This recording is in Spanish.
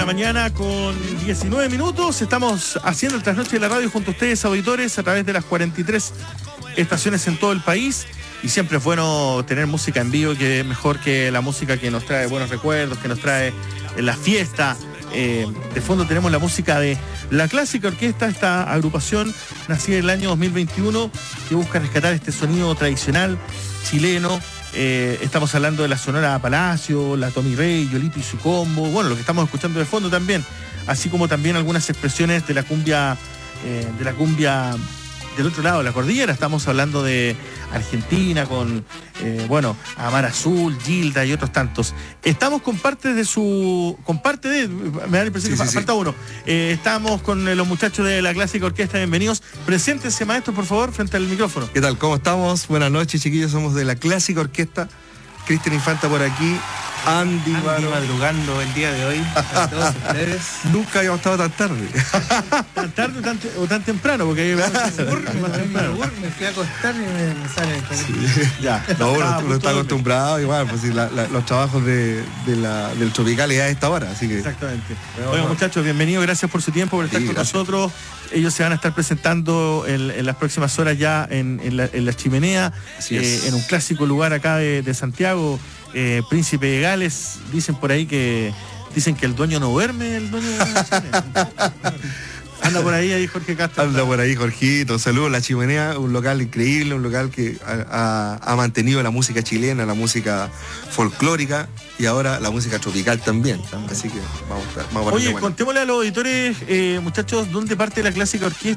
mañana con 19 minutos. Estamos haciendo el trasnoche de la radio junto a ustedes, auditores, a través de las 43 estaciones en todo el país. Y siempre es bueno tener música en vivo, que es mejor que la música que nos trae buenos recuerdos, que nos trae la fiesta. De fondo tenemos la música de La Clásica Orquesta, esta agrupación nacida en el año 2021 que busca rescatar este sonido tradicional chileno. Estamos hablando de la Sonora Palacio, la Tommy Rey, Yolito y su combo, bueno, lo que estamos escuchando de fondo también, así como también algunas expresiones de la cumbia del otro lado de la cordillera. Estamos hablando de Argentina con, Amar Azul, Gilda y otros tantos. Estamos con parte de, me da la impresión que falta uno. Estamos con los muchachos de La Clásica Orquesta, bienvenidos. Preséntense, maestros, por favor, frente al micrófono. ¿Qué tal? ¿Cómo estamos? Buenas noches, chiquillos, somos de La Clásica Orquesta. Cristian Infanta por aquí, Andy madrugando el día de hoy a todos ustedes. Nunca habíamos estado tan tarde. ¿Tan tarde o tan temprano? Porque me fui a acostar y me sale el Ya, no, uno está acostumbrado igual, pues sí, los trabajos del tropical es a esta hora, así que. Exactamente. Bueno, muchachos, bienvenidos, gracias por su tiempo, por estar con nosotros. Ellos se van a estar presentando en las próximas horas ya en la Chimenea, en un clásico lugar acá de Santiago, Príncipe de Gales. Dicen por ahí que el dueño no duerme, el dueño de la Chimenea. Anda por ahí Jorge Castro. Anda por ahí, Jorgito. Saludos. La Chimenea, un local increíble, un local que ha mantenido la música chilena, la música folclórica y ahora la música tropical también. Así que vamos a estar. Oye, contémosle a los auditores, muchachos, ¿dónde parte La Clásica Orquesta?